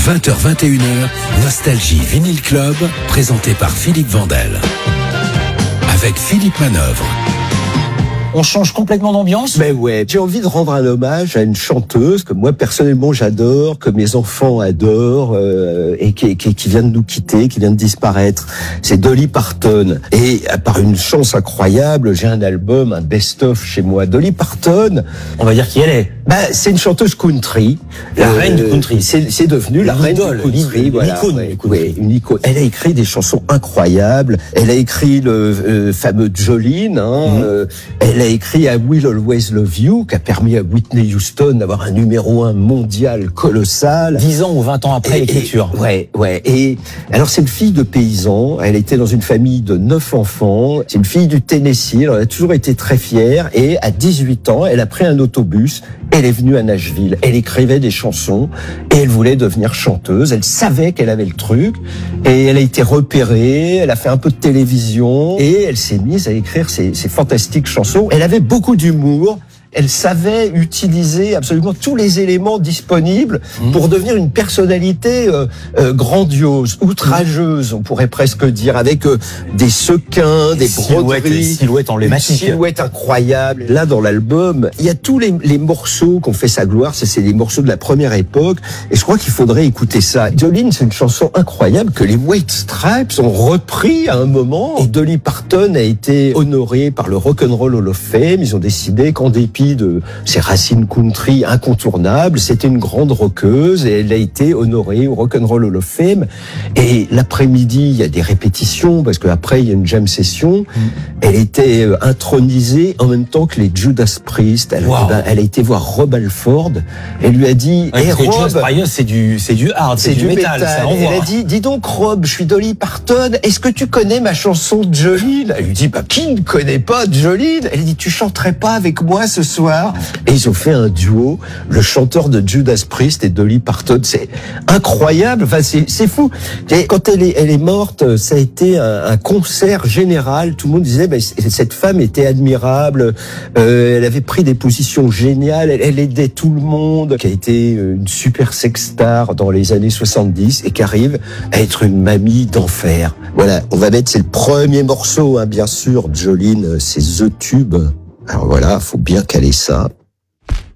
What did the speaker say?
20h-21h, Nostalgie Vinyl Club, présenté par Philippe Vandel. Avec Philippe Manœuvre. On change complètement d'ambiance. Mais ouais, j'ai envie de rendre un hommage à une chanteuse que moi personnellement j'adore, que mes enfants adorent et qui vient de nous quitter, qui vient de disparaître. C'est Dolly Parton. Et par une chance incroyable, j'ai un album, un best-of chez moi. Dolly Parton, On va dire qui elle est. c'est une chanteuse country. La reine du country. C'est devenu la reine du country. Voilà, une icône. Elle a écrit des chansons incroyables. Elle a écrit le fameux Jolene. Elle a écrit I Will Always Love You, qui a permis à Whitney Houston d'avoir un numéro 1 mondial colossal. 10 ans ou 20 ans après l'écriture. Ouais. Et alors c'est une fille de paysan. Elle était dans une famille de 9 enfants. C'est une fille du Tennessee. Elle a toujours été très fière. Et à 18 ans, elle a pris un autobus. Elle est venue à Nashville. Elle écrivait des chansons et elle voulait devenir chanteuse. Elle savait qu'elle avait le truc et elle a été repérée. Elle a fait un peu de télévision et elle s'est mise à écrire ces fantastiques chansons. Elle avait beaucoup d'humour. Elle savait utiliser absolument tous les éléments disponibles pour devenir une personnalité grandiose, outrageeuse, on pourrait presque dire, avec des sequins, des broderies, silhouettes emblématiques, silhouettes incroyables. Là, dans l'album, il y a tous les morceaux qu'on fait sa gloire. C'est des morceaux de la première époque, et je crois qu'il faudrait écouter ça. Jolene, c'est une chanson incroyable que les White Stripes ont repris à un moment. Et Dolly Parton a été honorée par le Rock and Roll Hall of Fame. Ils ont décidé qu'en dépit de ses racines country incontournables, c'était une grande rockeuse et elle a été honorée au Rock and Roll Hall of Fame. Et l'après-midi, il y a des répétitions parce qu'après il y a une jam session. Elle était intronisée en même temps que les Judas Priest. Elle a été voir Rob Halford. Elle lui a dit Rob, c'est du hard, c'est du métal. Ça envoie. Elle a dit, dis donc Rob, je suis Dolly Parton. Est-ce que tu connais ma chanson Jolene? Elle lui dit, qui ne connaît pas Jolene? Elle dit, tu chanterais pas avec moi ce soir? Et ils ont fait un duo, le chanteur de Judas Priest et Dolly Parton. C'est incroyable, enfin c'est fou. Et quand elle est morte, ça a été un concert général. Tout le monde disait, cette femme était admirable, elle avait pris des positions géniales, elle aidait tout le monde, qui a été une super sex star dans les années 70 et qui arrive à être une mamie d'enfer. Voilà, on va mettre, c'est le premier morceau, bien sûr, Jolene, c'est The Tube. Alors voilà, faut bien caler ça.